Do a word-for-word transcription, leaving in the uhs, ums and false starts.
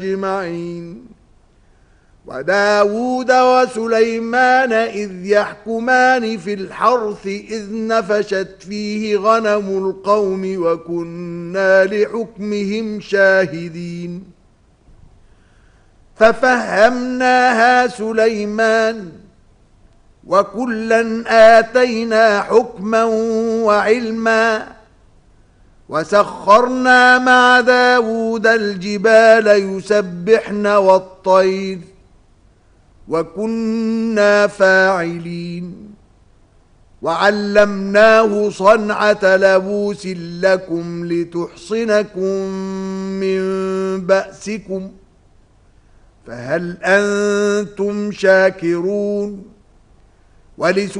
أجمعين. وداود وسليمان إذ يحكمان في الحرث إذ نفشت فيه غنم القوم وكنا لحكمهم شاهدين. ففهمناها سليمان وكلا آتينا حكما وعلما وسخرنا مع داود الجبال يسبحن والطير وكنا فاعلين. وعلمناه صنعة لبوس لكم لتحصنكم من بأسكم فهل أنتم شاكرون؟ ولسليمان